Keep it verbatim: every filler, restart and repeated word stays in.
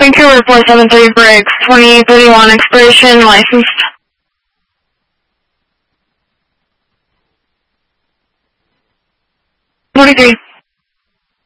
Vancouver four seven three Briggs, twenty thirty-one expiration, licensed. forty-three.